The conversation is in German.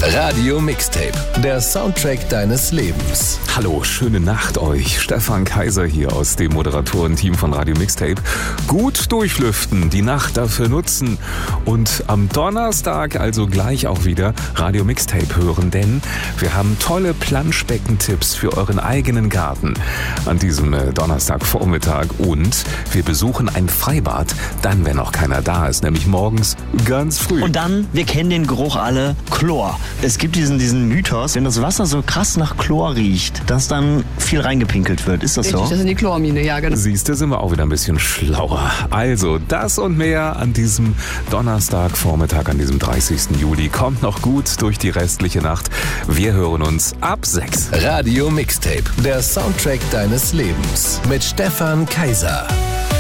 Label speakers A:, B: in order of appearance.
A: Radio Mixtape, der Soundtrack deines Lebens.
B: Hallo, schöne Nacht euch. Stefan Kaiser hier aus dem Moderatorenteam von Radio Mixtape. Gut durchlüften, die Nacht dafür nutzen und am Donnerstag also gleich auch wieder Radio Mixtape hören, denn wir haben tolle Planschbecken-Tipps für euren eigenen Garten an diesem Donnerstagvormittag und wir besuchen ein Freibad, dann, wenn noch keiner da ist, nämlich morgens ganz früh.
C: Und dann, wir kennen den Geruch alle, Chlor. Es gibt diesen Mythos, wenn das Wasser so krass nach Chlor riecht, dass dann viel reingepinkelt wird. Ist das so?
D: Richtig, das sind die Chlormine, ja genau.
B: Siehste, sind wir auch wieder ein bisschen schlauer. Also, das und mehr an diesem Donnerstagvormittag, an diesem 30. Juli. Kommt noch gut durch die restliche Nacht. Wir hören uns ab 6.
A: Radio Mixtape, der Soundtrack deines Lebens mit Stefan Kaiser.